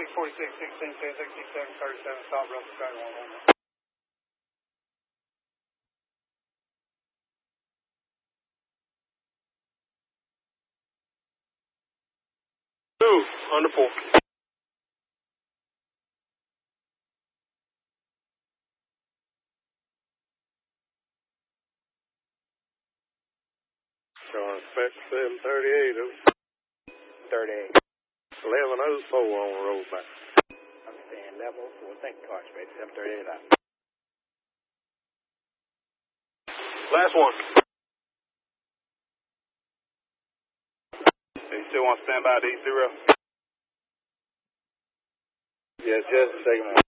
46, 16, 10, 67, 37, stop, Russell, Sky 111. Under 4. Showing spec 738, 38. 1104 on the road back. Understand, level 4. Thank you, car space, 738 out. Last one. You still want to stand by D0? Yes, just a second.